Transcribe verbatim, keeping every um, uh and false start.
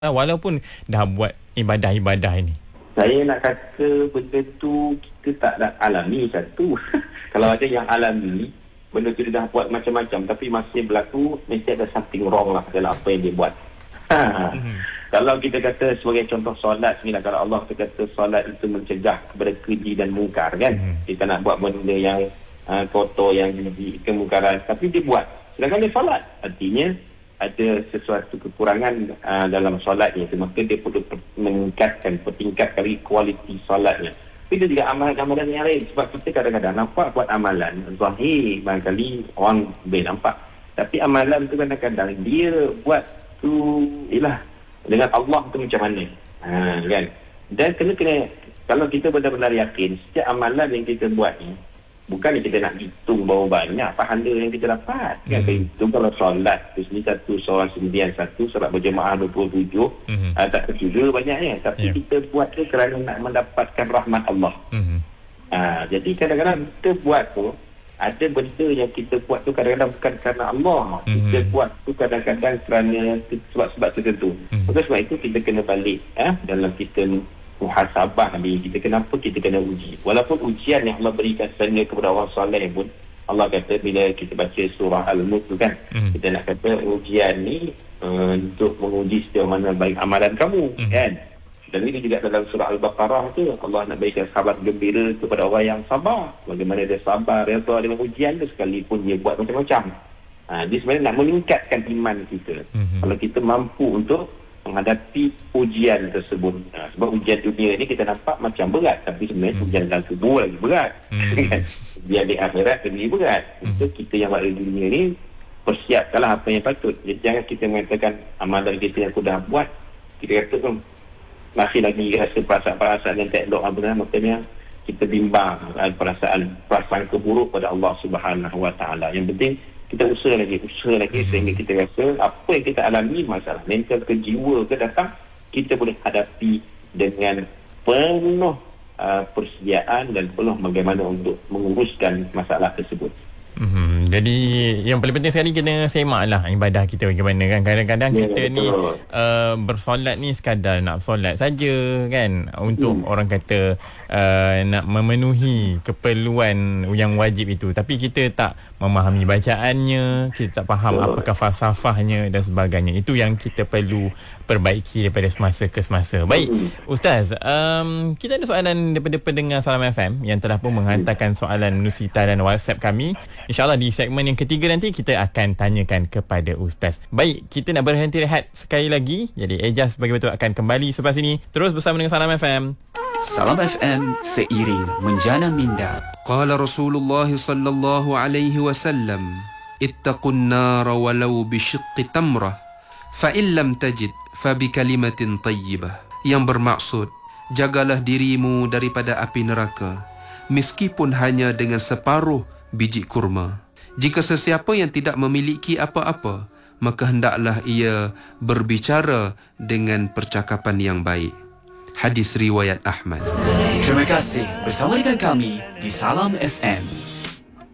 walaupun dah buat ibadah-ibadah ini? Saya nak kata benda tu kita tak nak alami satu. Kalau ada yang alami, benda tu dia dah buat macam-macam tapi masih berlaku, mesti ada something wrong lah dalam apa yang dia buat. Ha. Mm-hmm. Kalau kita kata sebagai contoh solat ni lah, kalau Allah kata solat itu mencegah kepada keji dan mungkar kan. Mm-hmm. Kita nak buat benda yang uh, kotor, yang jadi kemungkaran, tapi dia buat. Sedangkan dia solat, artinya ada sesuatu kekurangan uh, dalam solatnya, maka dia perlu meningkatkan, pertingkatkan kualiti solatnya. Itu juga amalan-amalan yang lain. Sebab kita kadang-kadang nampak buat amalan zahir, barangkali orang boleh nampak, tapi amalan tu kadang-kadang dia buat tu ialah dengan Allah tu macam mana, ha, kan? Dan kena kena kalau kita benar-benar yakin setiap amalan yang kita buat ni, bukan kita nak hitung berapa banyak pahala yang kita dapat, kan? Hmm. Itu kalau solat tu sendiri satu, solat sembilan satu, solat berjemaah dua puluh tujuh, hmm. uh, tak kira banyaknya, tapi yeah. kita buat tu kerana nak mendapatkan rahmat Allah. Hmm. Uh, jadi kadang-kadang kita buat tu, ada benda yang kita buat tu kadang-kadang bukan kerana Allah. Mm-hmm. Kita buat tu kadang-kadang kerana sebab-sebab tertentu. Mm-hmm. Maka sebab itu kita kena balik eh, dalam kita muhasabah ni, kita kenapa kita kena uji. Walaupun ujian yang Allah berikan sebenarnya kepada orang soleh pun, Allah kata bila kita baca surah Al-Mulk tu kan, mm-hmm. kita nak kata ujian ni uh, untuk menguji sejauh mana baik amalan kamu, mm-hmm. kan. Dan ini juga dalam surah Al-Baqarah tu, Allah nak berikan kabar gembira kepada orang yang sabar. Bagaimana dia sabar, dia tahu dengan ujian tu sekalipun dia buat macam-macam. Ha, dia sebenarnya nak meningkatkan iman kita. Mm-hmm. Kalau kita mampu untuk menghadapi ujian tersebut. Ha, sebab ujian dunia ni kita nampak macam berat, tapi sebenarnya mm-hmm. ujian dalam tubuh lagi berat. Mm-hmm. Ujian di akhirat lebih berat. Mm-hmm. Untuk kita yang buat di dunia ni, persiapkanlah apa yang patut. Jadi jangan kita mengatakan amalan kita yang sudah buat, kita kata tu masih lagi rasa perasaan-perasaan yang tak elok, apa, makanya kita bimbang perasaan perasaan keburuk pada Allah Subhanahu Wa Taala. Yang penting kita usaha lagi, usaha lagi mm-hmm. sehingga kita rasa apa yang kita alami, masalah mental ke jiwa ke datang, kita boleh hadapi dengan penuh uh, persediaan dan penuh bagaimana untuk menguruskan masalah tersebut. Hmm, jadi yang paling penting sekali kena semak lah ibadah kita bagaimana kan. Kadang-kadang yeah, kita betul. ni uh, bersolat ni sekadar nak solat saja kan, untuk hmm. orang kata uh, nak memenuhi keperluan yang wajib itu, tapi kita tak memahami bacaannya, kita tak faham betul. apakah falsafahnya dan sebagainya. Itu yang kita perlu perbaiki daripada semasa ke semasa. Baik hmm. Ustaz, um, kita ada soalan daripada pendengar Salam F M yang telah pun menghantarkan soalan melalui dan WhatsApp kami. InsyaAllah di segmen yang ketiga nanti kita akan tanyakan kepada Ustaz. Baik, kita nak berhenti rehat sekali lagi. Jadi Ejaz bagi betul akan kembali selepas ini. Terus bersama dengan Salam F M. Salam F M, seiring menjana minda. Qala Rasulullah sallallahu alaihi wasallam, ittaqun nara walau bisyiqqi tamrah, fa in lam tajid fa bi kalimatin tayyibah. Yang bermaksud, jagalah dirimu daripada api neraka, meskipun hanya dengan separuh biji kurma. Jika sesiapa yang tidak memiliki apa-apa, maka hendaklah ia berbicara dengan percakapan yang baik. Hadis riwayat Ahmad. Terima kasih bersama dengan kami di Salam F M.